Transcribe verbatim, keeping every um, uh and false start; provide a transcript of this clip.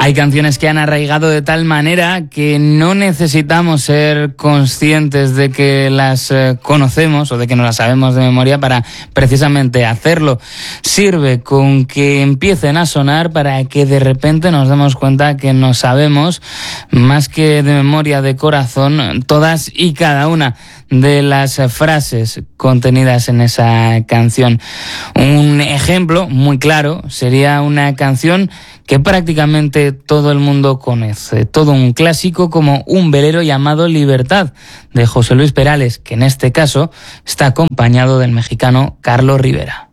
Hay canciones que han arraigado de tal manera que no necesitamos ser conscientes de que las eh, conocemos o de que no las sabemos de memoria para precisamente hacerlo. Sirve con que empiecen a sonar para que de repente nos demos cuenta que no sabemos, más que de memoria, de corazón, todas y cada una de las frases contenidas en esa canción. Un ejemplo muy claro sería una canción que prácticamente todo el mundo conoce, todo un clásico como Un velero llamado Libertad, de José Luis Perales, que en este caso está acompañado del mexicano Carlos Rivera.